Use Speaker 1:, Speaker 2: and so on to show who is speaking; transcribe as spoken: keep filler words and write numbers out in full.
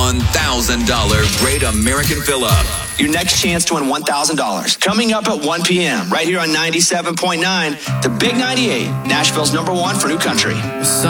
Speaker 1: one thousand dollars Great American Fill-Up.
Speaker 2: Your next chance to win one thousand dollars. Coming up at one p.m. right here on ninety-seven point nine, the Big ninety-eight, Nashville's number one for new country.